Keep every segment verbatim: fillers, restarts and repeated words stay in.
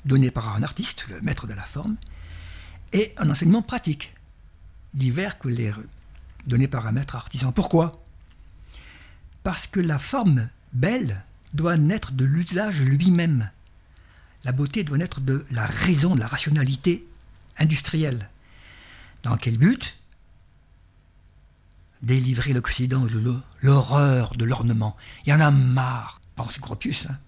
donné par un artiste, le maître de la forme, et un enseignement pratique, divers que les donné par un maître artisan. Pourquoi ? Parce que la forme belle doit naître de l'usage lui-même. La beauté doit naître de la raison, de la rationalité industrielle. Dans quel but ? Délivrer l'Occident de l'horreur de l'ornement. Il y en a marre, pense Gropius, hein,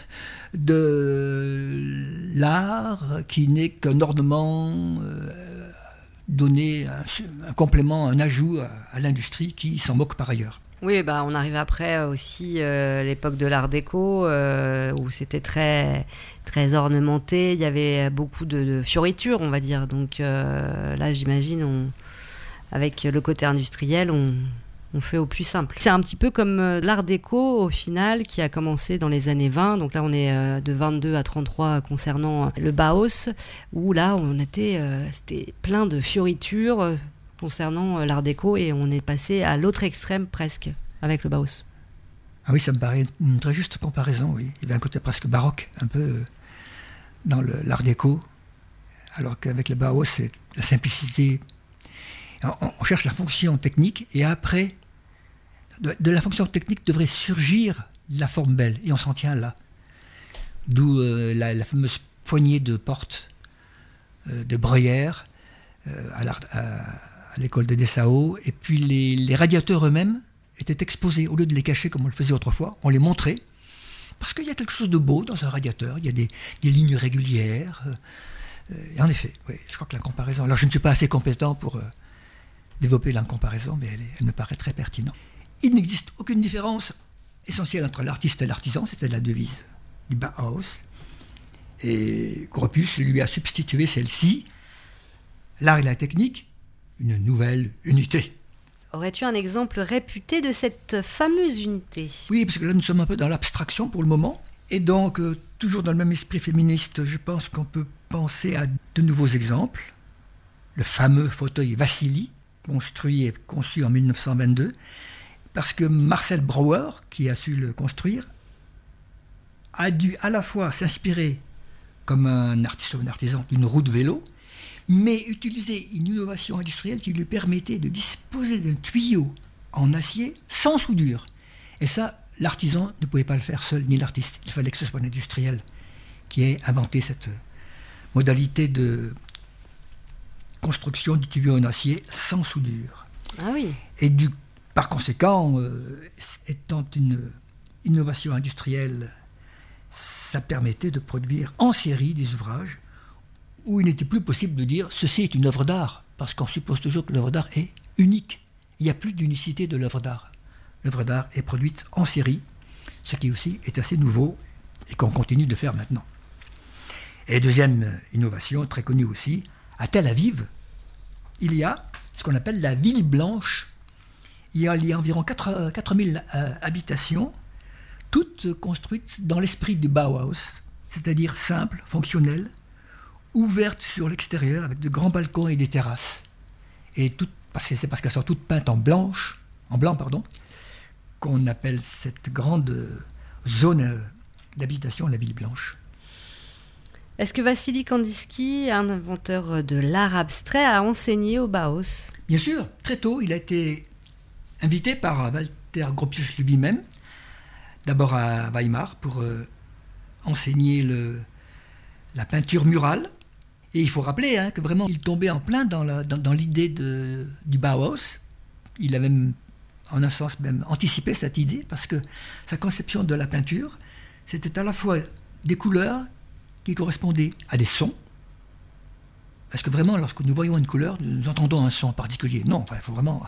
de l'art qui n'est qu'un ornement euh, donné, un, un complément, un ajout à, à l'industrie qui s'en moque par ailleurs. Oui, bah, on arrive après aussi euh, l'époque de l'art déco, euh, où c'était très, très ornementé, il y avait beaucoup de, de fioritures, on va dire. Donc euh, là, j'imagine, on, avec le côté industriel, on, on fait au plus simple. C'est un petit peu comme euh, l'art déco, au final, qui a commencé dans les années vingt. Donc là, on est euh, de vingt-deux à trente-trois concernant le Bauhaus, où là, on était, euh, c'était plein de fioritures, euh, concernant l'art déco, et on est passé à l'autre extrême presque avec le Bauhaus. Ah oui, ça me paraît une très juste comparaison, oui. Il y avait un côté presque baroque, un peu euh, dans le, l'art déco, alors qu'avec le Bauhaus, c'est la simplicité. On, on cherche la fonction technique, et après, de, de la fonction technique devrait surgir la forme belle, et on s'en tient là. D'où euh, la, la fameuse poignée de porte euh, de Breuer euh, à l'art... À, à l'école de Dessau, et puis les, les radiateurs eux-mêmes étaient exposés. Au lieu de les cacher comme on le faisait autrefois, on les montrait, parce qu'il y a quelque chose de beau dans un radiateur, il y a des, des lignes régulières. Euh, et en effet, oui, je crois que la comparaison... Alors je ne suis pas assez compétent pour euh, développer la comparaison, mais elle, est, elle me paraît très pertinente. Il n'existe aucune différence essentielle entre l'artiste et l'artisan, c'était la devise du Bauhaus, et Gropius lui a substitué celle-ci, l'art et la technique, une nouvelle unité. Aurais-tu un exemple réputé de cette fameuse unité ? Oui, parce que là, nous sommes un peu dans l'abstraction pour le moment. Et donc, euh, toujours dans le même esprit féministe, je pense qu'on peut penser à de nouveaux exemples. Le fameux fauteuil Vassili, construit et conçu en dix-neuf cent vingt-deux, parce que Marcel Brauer, qui a su le construire, a dû à la fois s'inspirer, comme un artiste ou un artisan, d'une roue de vélo, mais utiliser une innovation industrielle qui lui permettait de disposer d'un tuyau en acier sans soudure. Et ça, l'artisan ne pouvait pas le faire seul, ni l'artiste. Il fallait que ce soit l'industriel qui ait inventé cette modalité de construction du tuyau en acier sans soudure. Ah oui. Et du, par conséquent, euh, étant une innovation industrielle, ça permettait de produire en série des ouvrages où il n'était plus possible de dire « ceci est une œuvre d'art », parce qu'on suppose toujours que l'œuvre d'art est unique. Il n'y a plus d'unicité de l'œuvre d'art. L'œuvre d'art est produite en série, ce qui aussi est assez nouveau et qu'on continue de faire maintenant. Et deuxième innovation, très connue aussi, à Tel Aviv, il y a ce qu'on appelle la ville blanche. Il y a, il y a environ quatre mille euh, habitations, toutes construites dans l'esprit du Bauhaus, c'est-à-dire simples, fonctionnelles, ouvertes sur l'extérieur avec de grands balcons et des terrasses. Et tout, parce que c'est parce qu'elles sont toutes peintes en blanche, en blanc, pardon, qu'on appelle cette grande zone d'habitation la ville blanche. Est-ce que Vassili Kandinsky, un inventeur de l'art abstrait, a enseigné au Bauhaus ? Bien sûr, très tôt, il a été invité par Walter Gropius lui-même, d'abord à Weimar, pour euh, enseigner le, la peinture murale. Et il faut rappeler hein, que vraiment, il tombait en plein dans, la, dans, dans l'idée de, du Bauhaus. Il a même, en un sens, même anticipé cette idée, parce que sa conception de la peinture, c'était à la fois des couleurs qui correspondaient à des sons, parce que vraiment, lorsque nous voyons une couleur, nous entendons un son particulier. Non, enfin, il faut vraiment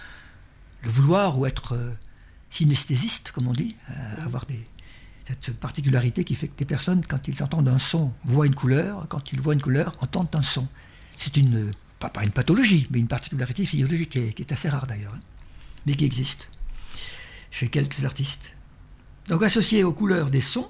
le vouloir ou être euh, synesthésiste, comme on dit, euh, avoir des... cette particularité qui fait que des personnes, quand ils entendent un son, voient une couleur, quand ils voient une couleur, entendent un son. C'est une, pas, pas une pathologie, mais une particularité physiologique qui est, qui est assez rare d'ailleurs, hein, mais qui existe chez quelques artistes. Donc associé aux couleurs des sons,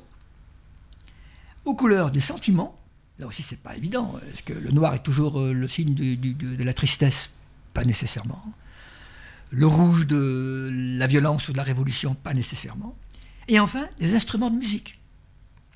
aux couleurs des sentiments, là aussi c'est pas évident, parce que le noir est toujours le signe du, du, de la tristesse, pas nécessairement. Le rouge de la violence ou de la révolution, pas nécessairement. Et enfin, des instruments de musique.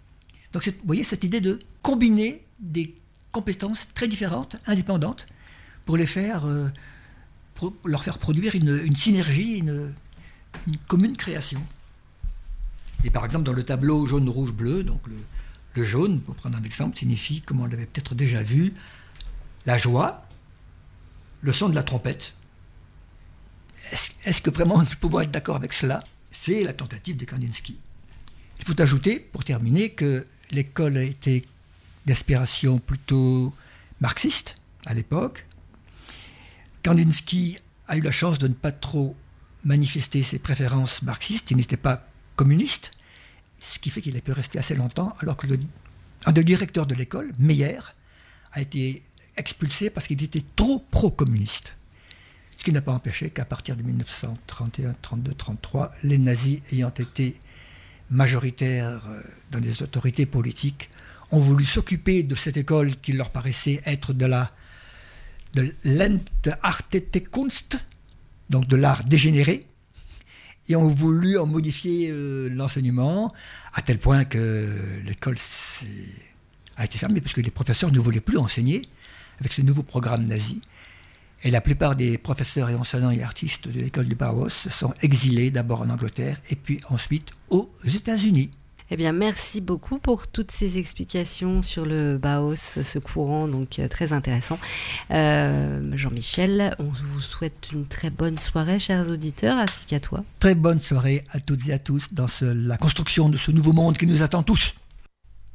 Donc, vous voyez, cette idée de combiner des compétences très différentes, indépendantes, pour les faire, euh, pour leur faire produire une, une synergie, une, une commune création. Et par exemple, dans le tableau jaune, rouge, bleu, donc le, le jaune, pour prendre un exemple, signifie, comme on l'avait peut-être déjà vu, la joie, le son de la trompette. Est-ce, est-ce que vraiment nous pouvons être d'accord avec cela? C'est la tentative de Kandinsky. Il faut ajouter, pour terminer, que l'école a été d'inspiration plutôt marxiste à l'époque. Kandinsky a eu la chance de ne pas trop manifester ses préférences marxistes. Il n'était pas communiste, ce qui fait qu'il a pu rester assez longtemps, alors que le, un des directeurs de l'école, Meyer, a été expulsé parce qu'il était trop pro-communiste. Ce qui n'a pas empêché qu'à partir de dix-neuf cent trente et un, trente-deux, trente-trois, les nazis ayant été majoritaires dans des autorités politiques, ont voulu s'occuper de cette école qui leur paraissait être de la de l'Entartete Kunst, donc de l'art dégénéré, et ont voulu en modifier euh, l'enseignement, à tel point que l'école a été fermée, parce que les professeurs ne voulaient plus enseigner avec ce nouveau programme nazi. Et la plupart des professeurs et enseignants et artistes de l'école du Bauhaus se sont exilés d'abord en Angleterre et puis ensuite aux États-Unis. Eh bien, merci beaucoup pour toutes ces explications sur le Bauhaus, ce courant donc euh, très intéressant. Euh, Jean-Michel, on vous souhaite une très bonne soirée, chers auditeurs, ainsi qu'à toi. Très bonne soirée à toutes et à tous dans ce, la construction de ce nouveau monde qui nous attend tous.